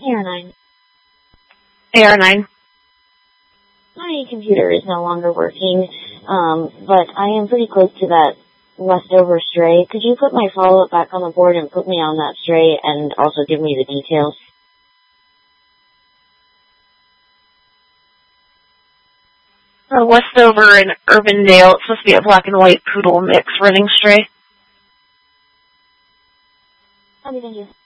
AR9. AR9. My computer is no longer working, but I am pretty close to that leftover stray. Could you put my follow-up back on the board and put me on that stray and also give me the details? Westover in Urbandale. It's supposed to be a black and white poodle mix running stray. Okay, thank you.